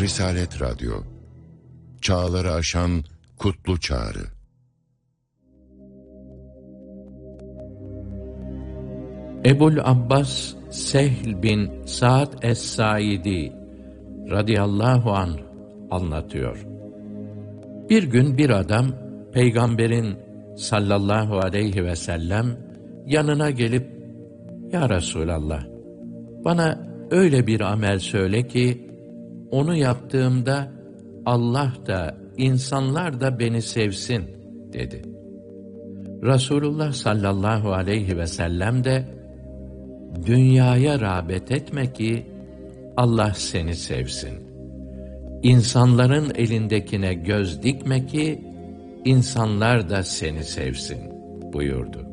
Risalet Radyo, çağları aşan kutlu çağrı. Ebul Abbas Sehl bin Sa'd es-Saidi radıyallahu anh anlatıyor. Bir gün bir adam Peygamberin sallallahu aleyhi ve sellem yanına gelip, "Ya Resulallah, bana öyle bir amel söyle ki onu yaptığımda Allah da insanlar da beni sevsin," dedi. Resulullah sallallahu aleyhi ve sellem de, "Dünyaya rağbet etme ki Allah seni sevsin. İnsanların elindekine göz dikme ki insanlar da seni sevsin," buyurdu.